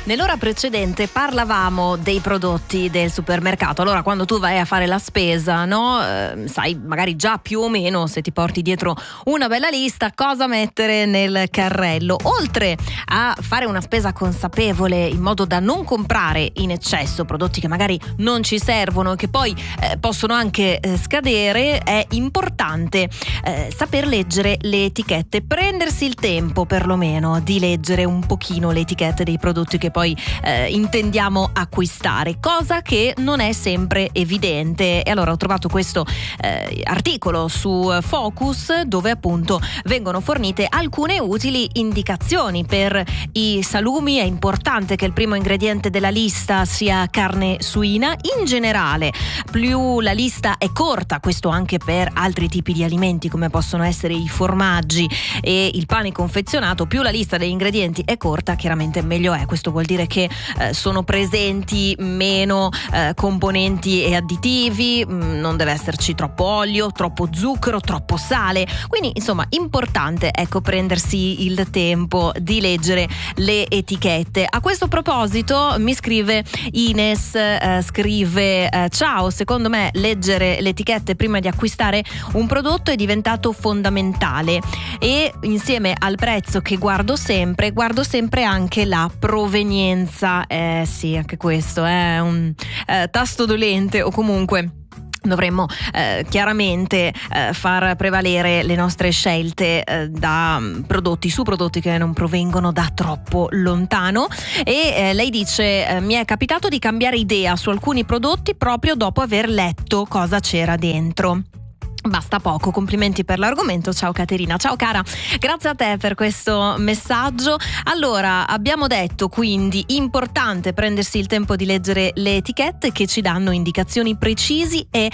Nell'ora precedente parlavamo dei prodotti del supermercato. Allora, quando tu vai a fare la spesa, no? Sai magari già più o meno, se ti porti dietro una bella lista, cosa mettere nel carrello. Oltre a fare una spesa consapevole in modo da non comprare in eccesso prodotti che magari non ci servono e che poi possono anche scadere, è importante saper leggere le etichette, prendersi il tempo perlomeno di leggere un pochino le etichette dei prodotti che poi intendiamo acquistare, cosa che non è sempre evidente. E allora ho trovato questo articolo su Focus, dove appunto vengono fornite alcune utili indicazioni per i salumi. È importante che il primo ingrediente della lista sia carne suina. In generale, più la lista è corta, questo anche per altri tipi di alimenti come possono essere i formaggi e il pane confezionato, più la lista degli ingredienti è corta, chiaramente meglio è. Questo vuol dire che sono presenti meno componenti e additivi, non deve esserci troppo olio, troppo zucchero, troppo sale. Quindi insomma importante, ecco, prendersi il tempo di leggere le etichette. A questo proposito mi scrive Ines, scrive ciao, secondo me leggere le etichette prima di acquistare un prodotto è diventato fondamentale, e insieme al prezzo che guardo sempre anche la provenienza. Sì, anche questo è un tasto dolente, o comunque dovremmo chiaramente far prevalere le nostre scelte su prodotti che non provengono da troppo lontano. E lei dice mi è capitato di cambiare idea su alcuni prodotti proprio dopo aver letto cosa c'era dentro. Basta poco, complimenti per l'argomento. Ciao Caterina, ciao cara, grazie a te per questo messaggio. Allora, abbiamo detto quindi importante prendersi il tempo di leggere le etichette che ci danno indicazioni precise e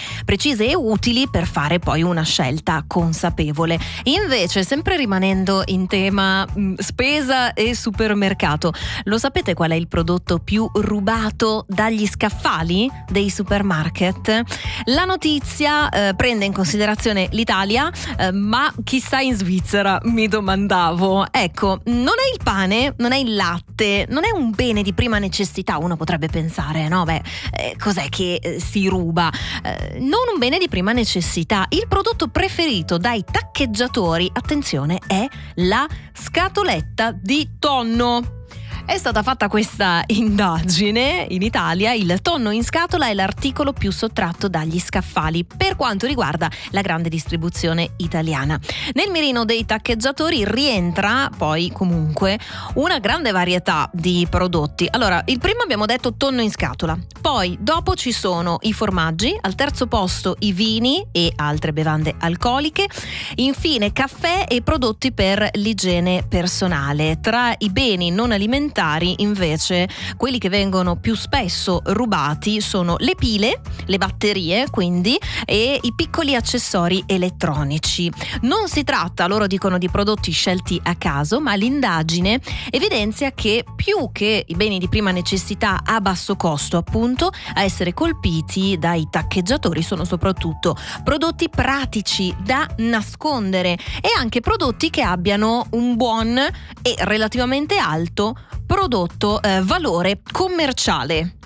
utili per fare poi una scelta consapevole. Invece, sempre rimanendo in tema spesa e supermercato, lo sapete qual è il prodotto più rubato dagli scaffali dei supermarket? La notizia prende in considerazione l'Italia, ma chissà in Svizzera, mi domandavo. Ecco, non è il pane, non è il latte, non è un bene di prima necessità. Uno potrebbe pensare, no, cos'è che si ruba? Non un bene di prima necessità. Il prodotto preferito dai taccheggiatori, attenzione, è la scatoletta di tonno. È stata fatta questa indagine in Italia. Il tonno in scatola è l'articolo più sottratto dagli scaffali per quanto riguarda la grande distribuzione italiana. Nel mirino dei taccheggiatori rientra poi comunque una grande varietà di prodotti. Allora, il primo abbiamo detto tonno in scatola, poi dopo ci sono i formaggi, al terzo posto i vini e altre bevande alcoliche, infine caffè e prodotti per l'igiene personale. Tra i beni non alimentari invece quelli che vengono più spesso rubati sono le pile, le batterie quindi, e i piccoli accessori elettronici. Non si tratta, loro dicono, di prodotti scelti a caso, ma l'indagine evidenzia che più che i beni di prima necessità a basso costo, appunto, a essere colpiti dai taccheggiatori sono soprattutto prodotti pratici da nascondere e anche prodotti che abbiano un buon e relativamente alto prodotto valore commerciale.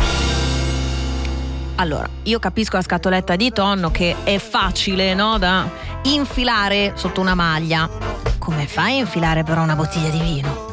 Allora, io capisco la scatoletta di tonno che è facile, no, da infilare sotto una maglia. Come fai a infilare però una bottiglia di vino?